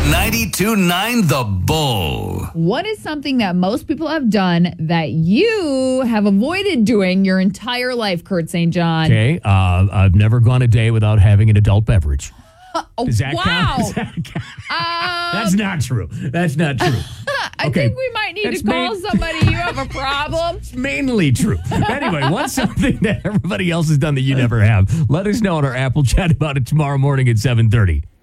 92.9 The Bull. What is something that most people have done that you have avoided doing your entire life, Kurt St. John? Okay, I've never gone a day without having an adult beverage. Does that count? Does that count? That's not true. That's not true. I think we might need to call somebody. You have a problem. It's mainly true. Anyway, what's something that everybody else has done that you never have? Let us know on our Apple chat about it tomorrow morning at 7:30.